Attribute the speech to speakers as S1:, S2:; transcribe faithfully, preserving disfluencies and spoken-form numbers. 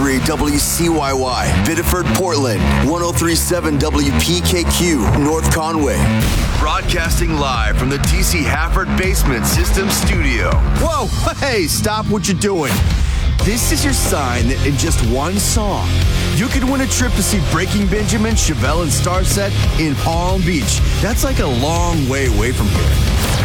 S1: three W C Y Y, Biddeford, Portland, one oh three point seven W P K Q, North Conway. Broadcasting live from the D C Hafford Basement System Studio.
S2: Whoa, hey, stop what you're doing. This is your sign that in just one song, you could win a trip to see Breaking Benjamin, Chevelle, and Starset in Palm Beach. That's like a long way away from here.